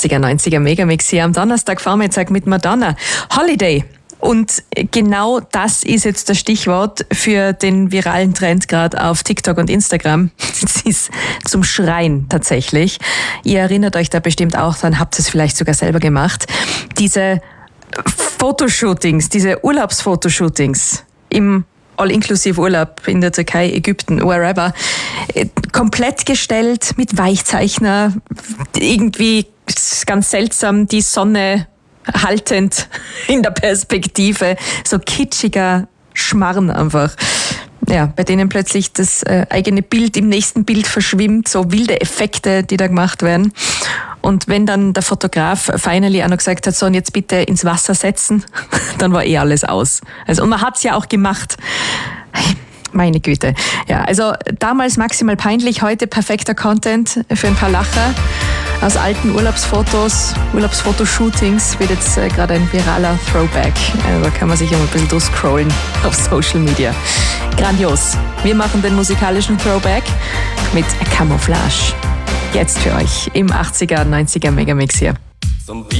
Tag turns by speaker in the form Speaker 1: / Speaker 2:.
Speaker 1: 80er, 90er Megamix hier am Donnerstagvormittag mit Madonna. Holiday. Und genau das ist jetzt das Stichwort für den viralen Trend gerade auf TikTok und Instagram. Es ist zum Schreien tatsächlich. Ihr erinnert euch da bestimmt auch dran, habt es vielleicht sogar selber gemacht. Diese Fotoshootings, diese Urlaubsfotoshootings im All-Inklusiv-Urlaub in der Türkei, Ägypten, wherever, komplett gestellt mit Weichzeichner, irgendwie ganz seltsam die Sonne haltend in der Perspektive, so kitschiger Schmarrn einfach. Ja, bei denen plötzlich das eigene Bild im nächsten Bild verschwimmt, so wilde Effekte, die da gemacht werden. Und wenn dann der Fotograf finally auch noch gesagt hat, so und jetzt bitte ins Wasser setzen, dann war alles aus. Also, und man hat's ja auch gemacht. Meine Güte. Ja, also damals maximal peinlich, heute perfekter Content für ein paar Lacher. Aus alten Urlaubsfotos, Urlaubsfotoshootings wird jetzt gerade ein viraler Throwback. Also da kann man sich immer ein bisschen durchscrollen auf Social Media. Grandios. Wir machen den musikalischen Throwback mit Camouflage. Jetzt für euch im 80er, 90er Megamix hier.